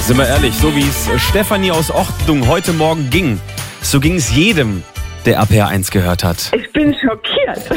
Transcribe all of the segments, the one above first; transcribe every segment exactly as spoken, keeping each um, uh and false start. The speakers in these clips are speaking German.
Sind wir ehrlich, so wie es Stefanie aus Ortendung heute Morgen ging, so ging es jedem, der R P R eins gehört hat. Ich bin schockiert.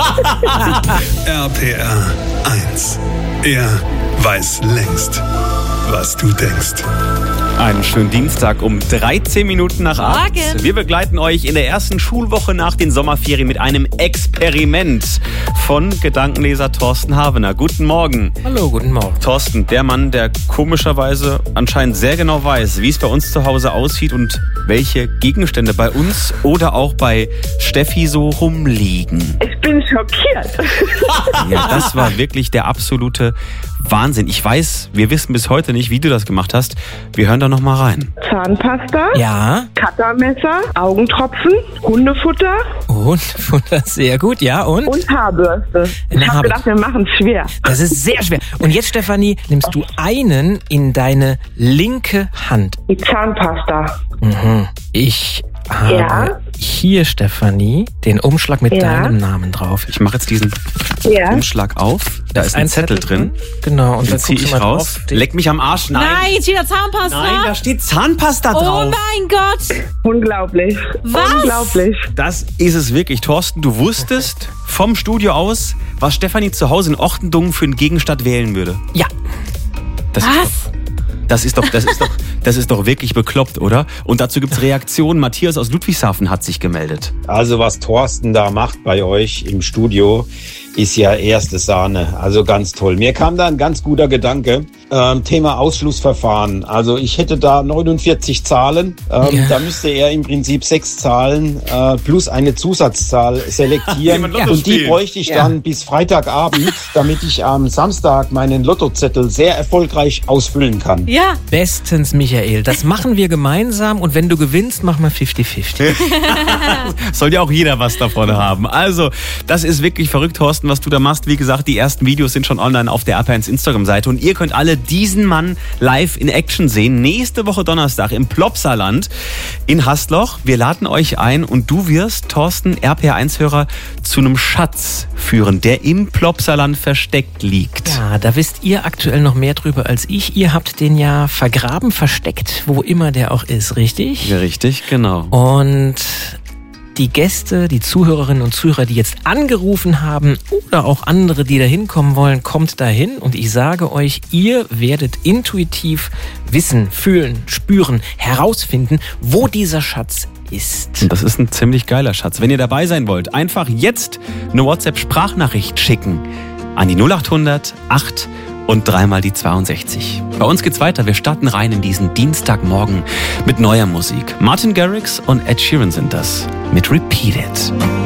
R P R eins. Er weiß längst, was du denkst. Einen schönen Dienstag um dreizehn Minuten nach acht. Morgen. Wir begleiten euch in der ersten Schulwoche nach den Sommerferien mit einem Experiment von Gedankenleser Thorsten Havener. Guten Morgen. Hallo, guten Morgen. Thorsten, der Mann, der komischerweise anscheinend sehr genau weiß, wie es bei uns zu Hause aussieht und welche Gegenstände bei uns oder auch bei Steffi so rumliegen. Ich bin schockiert. Ja, das war wirklich der absolute Wahnsinn. Ich weiß, wir wissen bis heute nicht, wie du das gemacht hast. Wir hören da noch mal rein. Zahnpasta, Ja, Cuttermesser, Augentropfen, Hundefutter und Futter, sehr gut, ja, und? und Haarbürste. Ich Eine habe Haarbürste. gedacht, wir machen es schwer. Das ist sehr schwer. Und jetzt, Stefanie, nimmst du einen in deine linke Hand. Die Zahnpasta. Mhm. Ich habe Ja. hier, Stefanie, den Umschlag mit Ja. deinem Namen drauf. Ich mache jetzt diesen Ja. Umschlag auf. Da ist ein, Zettel, drin. Genau, und Den dann ziehe guckst ich du mal raus. drauf. Leck mich am Arsch. Nein. Nein, jetzt wieder Zahnpasta. Nein, da steht Zahnpasta oh drauf. mein Gott. Unglaublich. Was? Unglaublich. Das ist es wirklich. Thorsten, du wusstest vom Studio aus, was Stefanie zu Hause in Ortendung für einen Gegenstand wählen würde. Ja, Das Was? Das ist doch, das ist doch, das ist doch wirklich bekloppt, oder? Und dazu gibt's Reaktionen. Matthias aus Ludwigshafen hat sich gemeldet. Also was Thorsten da macht bei euch im Studio, ist ja erste Sahne. Also ganz toll. Mir kam da ein ganz guter Gedanke. Ähm, Thema Ausschlussverfahren. Also ich hätte da neunundvierzig Zahlen. Ähm, Ja. Da müsste er im Prinzip sechs Zahlen äh, plus eine Zusatzzahl selektieren. Jemand Lotto Und die spielen. bräuchte ich dann bis Freitagabend, damit ich am Samstag meinen Lottozettel sehr erfolgreich ausfüllen kann. Ja. bestens, Michael. Das machen wir gemeinsam und wenn du gewinnst, machen wir fünfzig fünfzig. Soll ja auch jeder was davon haben. Also, das ist wirklich verrückt, Thorsten, was du da machst. Wie gesagt, die ersten Videos sind schon online auf der R P R eins Instagram-Seite und ihr könnt alle diesen Mann live in Action sehen. Nächste Woche Donnerstag im Plopsaland in Hasloch. Wir laden euch ein und du wirst, Thorsten, R P R eins-Hörer, zu einem Schatz führen, der im Plopsaland versteckt liegt. Ja, da wisst ihr aktuell noch mehr drüber als ich. Ihr habt den ja vergraben, versteckt, wo immer der auch ist, richtig? Ja, richtig, genau. Und die Gäste, die Zuhörerinnen und Zuhörer, die jetzt angerufen haben oder auch andere, die da hinkommen wollen, kommt dahin und ich sage euch, ihr werdet intuitiv wissen, fühlen, spüren, herausfinden, wo dieser Schatz ist. Und das ist ein ziemlich geiler Schatz. Wenn ihr dabei sein wollt, einfach jetzt eine WhatsApp-Sprachnachricht schicken an die null acht hundert acht und dreimal die zweiundsechzig. Bei uns geht's weiter. Wir starten rein in diesen Dienstagmorgen mit neuer Musik. Martin Garrix und Ed Sheeran sind das mit Repeat It.